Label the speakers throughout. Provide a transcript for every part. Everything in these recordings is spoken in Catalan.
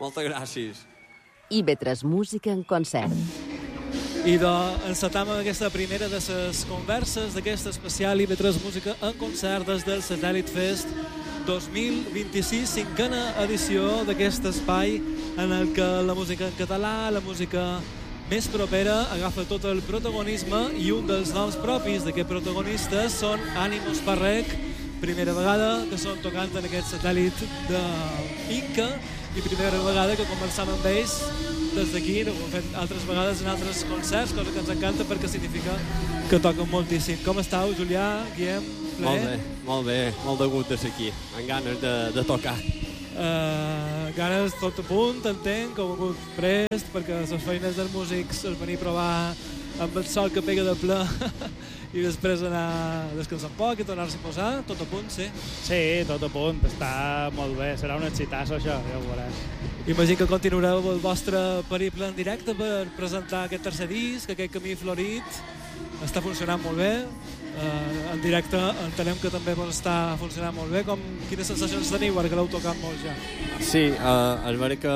Speaker 1: Moltes gràcies.
Speaker 2: IB3 Música en concert.
Speaker 3: I encetam aquesta primera de les converses d'aquesta especial IB3 Música en concert des del Satèl·lit Fest 2026, cinquena edició d'aquest espai en el que la música en català, la música més propera, agafa tot el protagonisme, i un dels noms propis d'aquests protagonistes són Ànimos Parrec, primera vegada que són tocant en aquest satèl·lit d'Inca i primera vegada que conversam amb ells des d'aquí. Ho hem fet altres vegades en altres concerts, cosa que ens encanta perquè significa que toquen moltíssim. Com estàu, Julià, Guillem?
Speaker 1: Molt bé, molt de gust de ser aquí, amb ganes de tocar.
Speaker 3: Ganes tot a punt, entenc, que heu hagut prest perquè les feines dels músics es venir a provar amb el sol que pega de ple i després anar a descansar un poc i tornar-se a posar, tot a punt, sí?
Speaker 4: Sí, tot a punt, està molt bé, serà un excitasso això, ja ho veuràs.
Speaker 3: Imagino que continuareu el vostre periple en directe per presentar aquest tercer disc, aquest camí florit, està funcionant molt bé, en directe entenem que també està funcionant molt bé. Quines sensacions teniu ara que l'heu tocat molt ja?
Speaker 1: Sí, és vera que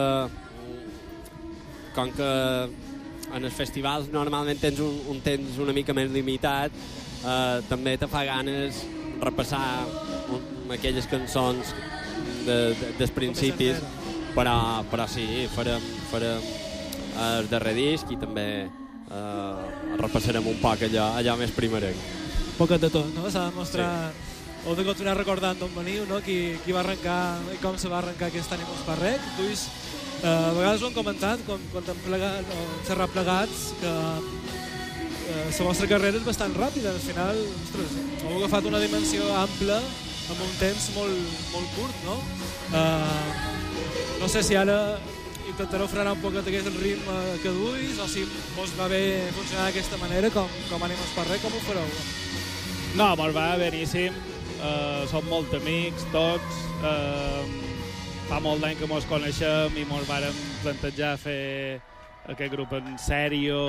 Speaker 1: com que en els festivals normalment tens un temps una mica més limitat, també te fa ganes repassar aquelles cançons dels principis, però sí, farem el darrer disc i també repassarem un poc allò més primerenc.
Speaker 3: Poquet de tot, no? S'ha de mostrar... Sí. Heu de continuar recordant d'on veniu, no? Qui va arrencar i com se va arrencar aquest Ànimos Parrec. A vegades ho hem comentat quan hem xerrat plegats, que la vostra carrera és bastant ràpida. Al final, ostres, heu agafat una dimensió ampla amb un temps molt curt, no? No sé si ara intentareu frenar un poquet aquest ritme que duis o si vos va bé funcionar d'aquesta manera com Ànimos Parrec, com ho fareu?
Speaker 4: No, mos va beníssim, som molt amics tots, fa molt d'any que mos coneixem i mos vàrem plantejar fer aquest grup en sèrio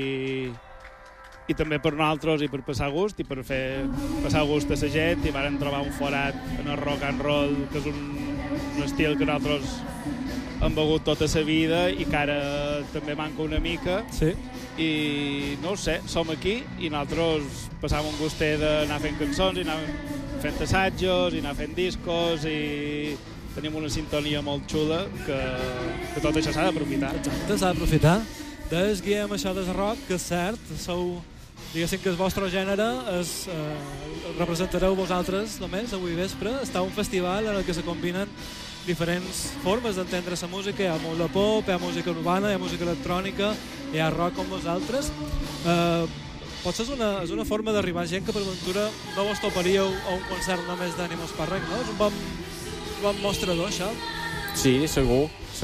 Speaker 4: i també per nosaltres i per passar gust i per fer passar gust a la gent, i vàrem trobar un forat en el rock and roll, que és un estil que nosaltres hem begut tota la vida i que ara també manca una mica.
Speaker 3: Sí.
Speaker 4: I no ho sé, som aquí i nosaltres passam un gustet d'anar fent cançons i anar fent assajos i anar fent discos, i tenim una sintonia molt xula que tot això s'ha d'aprofitar.
Speaker 3: Exacte, s'ha d'aprofitar. Des Guillem, això del rock, que és cert, diguéssim que el vostre gènere representareu vosaltres només avui vespre. Està un festival en el que se combinen diferents formes d'entendre la música. Hi ha molt de pop, hi ha música urbana, hi ha música electrònica, hi ha rock com vosaltres. Potser és una forma d'arribar a gent que per ventura no vos toparíeu a un concert només d'Ànimos Parrec, no? És un bon mostrador, això.
Speaker 1: Sí, segur.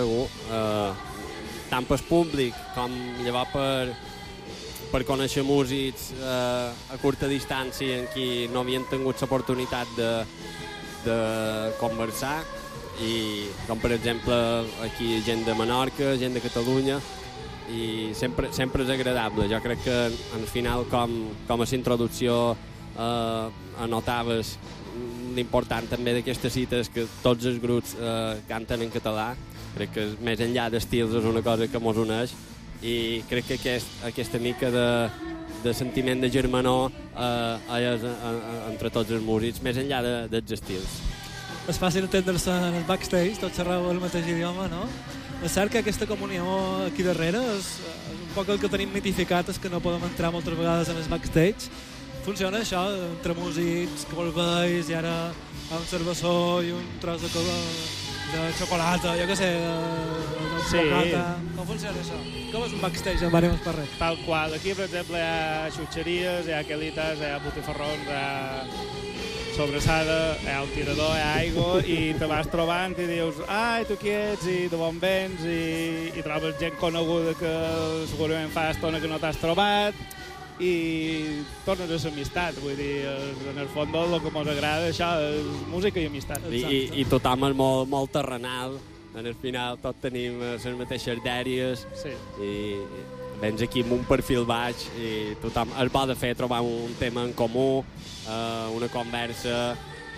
Speaker 1: Tant pel públic com llavors per conèixer músics a curta distància en qui no havien tingut l'oportunitat de conversar, i com per exemple aquí gent de Menorca, gent de Catalunya, i sempre és agradable. Jo crec que al final com a introducció anotaves l'important també d'aquestes cites, que tots els grups canten en català. Crec que més enllà d'estils és una cosa que mos uneix, i crec que aquesta mica de sentiment de germanor entre tots els músics, més enllà dels estils.
Speaker 3: És fàcil entendre-se en el backstage, tots xerreu el mateix idioma, no? És cert que aquesta comunió aquí darrere és un poc el que tenim mitificat, és que no podem entrar moltes vegades en el backstage. Funciona això, entre músics, que vos veus, i ara un cervessó i un tros de xocolata, jo què sé, de bocata. Com funciona això? Com és un backstage amb Ànimos Parrec?
Speaker 4: Tal qual. Aquí, per exemple, hi ha xutxeries, hi ha quelites, hi ha botifarrons, hi ha sobrassada, hi ha un tirador, hi ha aigua, i te vas trobant i dius, ai, tu qui ets, i d'on vens, i trobes gent coneguda que segurament fa estona que no t'has trobat, i tornes a l'amistat. Vull dir, en el fons el que ens agrada això és música i amistat.
Speaker 1: I tothom és molt terrenal, en el final tots tenim les mateixes dèries,
Speaker 4: sí.
Speaker 1: I vens aquí amb un perfil baix i tothom es pot fer trobar un tema en comú, una conversa,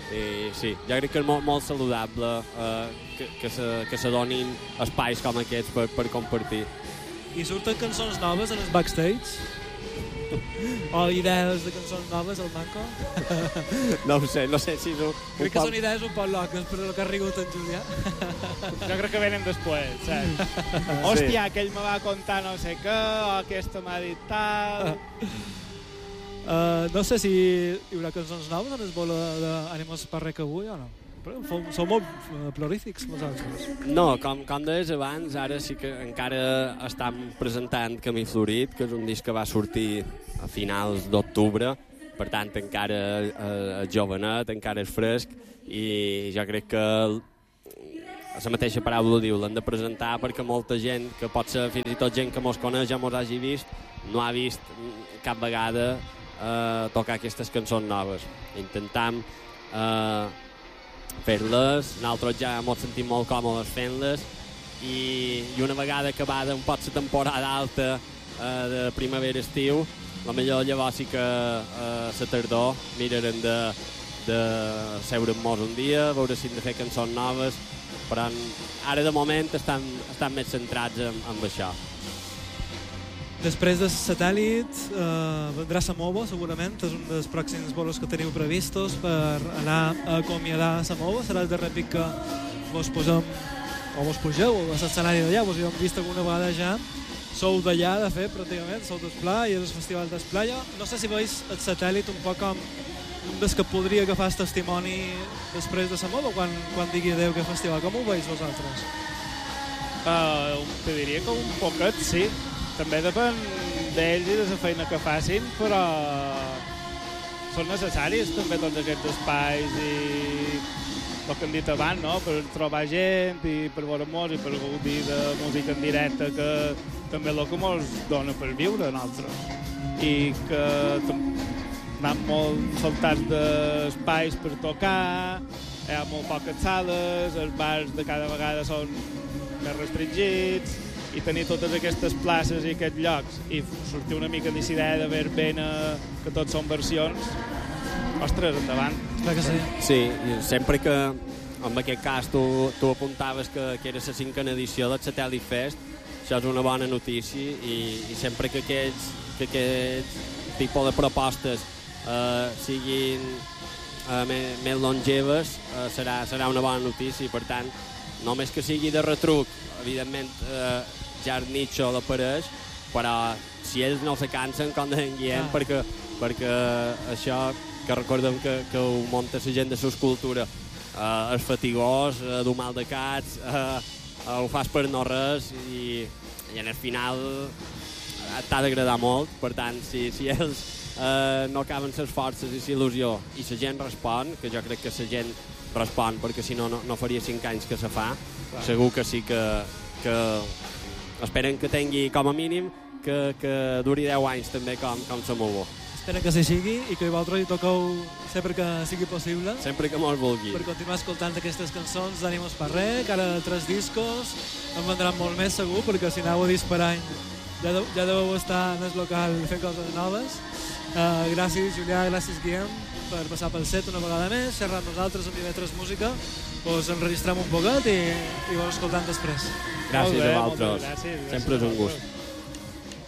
Speaker 1: I sí, jo crec que és molt saludable que se donin espais com aquests per compartir.
Speaker 3: I surten cançons noves en el backstage? O idees de cançons noves al Manco?
Speaker 1: No ho sé, no sé si és
Speaker 3: Crec que són idees un poc loques per el que ha rigut en Julià.
Speaker 4: Jo crec que venen després, saps? Hòstia, aquell me va contar no sé què, o aquesta m'ha dit tal...
Speaker 3: No sé si hi haurà cançons noves en el bolo d'Ànimes Parrec avui o no. Però sou molt prolífics vosaltres.
Speaker 1: No, com deies abans, ara sí que encara estem presentant Camí Florit, que és un disc que va sortir a finals d'octubre, per tant encara és jovenet, encara és fresc, i jo crec que la mateixa paraula ho diu, l'hem de presentar perquè molta gent, que pot ser fins i tot gent que mos coneix, ja mos hagi vist, no ha vist cap vegada tocar aquestes cançons noves. Intentam fer-les, nosaltres ja ens sentim molt còmodes fent-les, i una vegada acabada un pot la temporada alta de primavera-estiu, potser llavors sí que la tardor mirarem de seure-nos un dia, veure si hem de fer cançons noves, però ara de moment estan més centrats en això.
Speaker 3: Després de Satèl·lit vendrà Samovo, segurament. És un dels pròxims bolos que teniu previstos per anar a acomiadar Samovo. Serà el darrer pic que vos posem, o vos pugeu a l'escenari d'allà. Vos hi hem vist alguna vegada ja. Sou d'allà, de fet, pràcticament. Sou d'Esplà i és el Festival d'Esplà. No sé si veus el Satèl·lit un poc com un des que podria agafar el testimoni després de Samovo quan digui adeu que festival. Com ho veus vosaltres?
Speaker 4: Te diria que un poquet, sí. També depèn d'ells i de la feina que facin, però són necessaris també tots aquests espais i el que hem dit abans, no? Per trobar gent i per veure-nos i per gaudir de música en directe, que també és el que ens dona per viure a nosaltres. I que anem molt saltats d'espais per tocar, hi ha molt poques sales, els bars de cada vegada són més restringits, i tenir totes aquestes places i aquests llocs i sortir una mica d'aquesta idea de veure ben que tots són versions, ostres, endavant.
Speaker 3: Clar que sí.
Speaker 1: Sí, sempre que en aquest cas tu apuntaves que era la 5a edició del Satèl·lit Fest, això és una bona notícia, i sempre que aquests tipus de propostes siguin més longeves serà una bona notícia, i per tant només que sigui de retruc, evidentment ja el nicho l'apareix, però si ells no se cansen, com deien Guillem, perquè això que recordem que ho munta la gent de l'escultura és fatigós, dur mal de cats, ho fas per no res, i en el final t'ha d'agradar molt. Per tant, si ells no acaben les forces i la il·lusió i la gent respon, que jo crec que la gent respon, perquè si no faria 5 anys que se fa. Clar. Segur que sí que esperen que tingui com a mínim que duri 10 anys també com Samovo.
Speaker 3: Esperen que sigui i que vosaltres hi toqueu sempre que sigui possible.
Speaker 1: Sempre que mos vulgui.
Speaker 3: Per continuar escoltant aquestes cançons d'Ànimes Parrec, ara 3 discos, en vendran molt més segur, perquè si aneu a disc per any ja deveu estar en el local fent coses noves. Gràcies Julià, gràcies Guillem per passar pel set una vegada més, xerrar amb nosaltres amb Ivetres Música. Us enregistrem un poquet i vos escoltant després.
Speaker 1: Gràcies
Speaker 4: bé,
Speaker 1: a vosaltres.
Speaker 4: gràcies.
Speaker 1: Sempre és un gust.